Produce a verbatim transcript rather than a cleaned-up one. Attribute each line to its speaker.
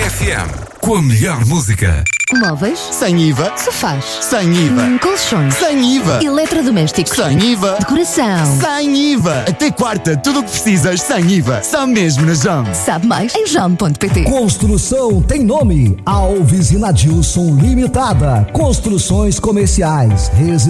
Speaker 1: F M, com a melhor música.
Speaker 2: Móveis,
Speaker 3: sem I V A,
Speaker 2: sofás,
Speaker 3: sem I V A,
Speaker 2: hum, colchões,
Speaker 3: sem I V A,
Speaker 2: eletrodomésticos,
Speaker 3: sem I V A,
Speaker 2: decoração,
Speaker 3: sem I V A. Até quarta, tudo o que precisas sem I V A. Só mesmo na Jam.
Speaker 2: Sabe mais em jam ponto pt.
Speaker 4: Construção tem nome. Alves e Nadilson Limitada. Construções comerciais, residenciais.